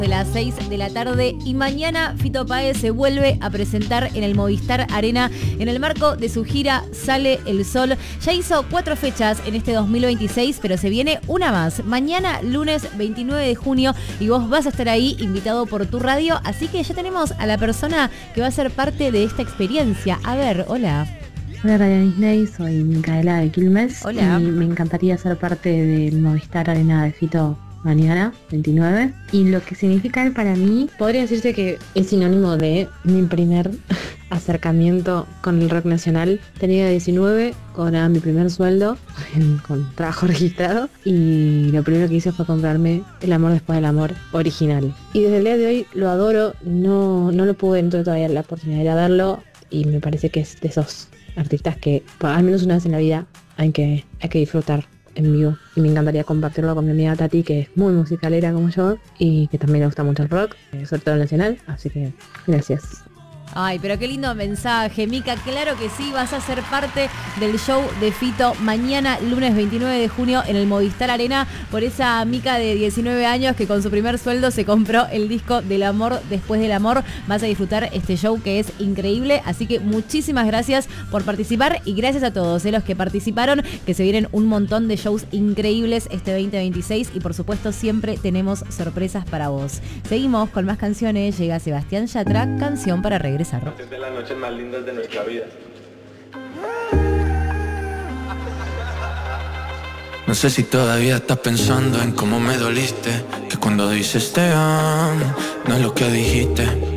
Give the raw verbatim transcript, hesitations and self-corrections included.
De las seis de la tarde y mañana Fito Páez se vuelve a presentar en el Movistar Arena en el marco de su gira Sale el Sol. Ya hizo cuatro fechas en este dos mil veintiséis, pero se viene una más. Mañana, lunes veintinueve de junio, y vos vas a estar ahí invitado por tu radio, así que ya tenemos a la persona que va a ser parte de esta experiencia. A ver, hola. Hola Radio Disney, soy Micaela de Quilmes. Hola. Y me encantaría ser parte del Movistar Arena de Fito mañana, veintinueve. Y lo que significa él para mí, podría decirse que es sinónimo de mi primer acercamiento con el rock nacional. Tenía diecinueve, cobraba mi primer sueldo en, con trabajo registrado, y lo primero que hice fue comprarme El amor después del amor original. Y desde el día de hoy lo adoro, no, no lo pude, no tuve todavía la oportunidad de ir a verlo, y me parece que es de esos artistas que al menos una vez en la vida hay que, hay que disfrutar en vivo, y me encantaría compartirlo con mi amiga Tati, que es muy musicalera como yo y que también le gusta mucho el rock, sobre todo el nacional, así que gracias. Ay, pero qué lindo mensaje, Mica. Claro que sí, vas a ser parte del show de Fito mañana, lunes veintinueve de junio, en el Movistar Arena, por esa Mica de diecinueve años que con su primer sueldo se compró el disco del amor después del amor. Vas a disfrutar este show que es increíble, así que muchísimas gracias por participar, y gracias a todos eh, los que participaron, que se vienen un montón de shows increíbles este veinte veintiséis, y por supuesto siempre tenemos sorpresas para vos. Seguimos con más canciones, llega Sebastián Yatra, Canción para Regresar. Es de las noches más lindas de nuestra vida. No sé si todavía estás pensando en cómo me doliste, que cuando dices te amo no es lo que dijiste.